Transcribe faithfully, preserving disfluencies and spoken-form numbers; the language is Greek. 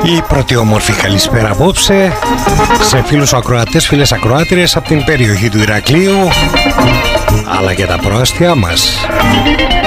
Η πρώτη όμορφη καλησπέρα απόψε σε φίλους ακροατές, φίλες ακροάτριες από την περιοχή του Ηρακλείου αλλά και τα προάστια μας.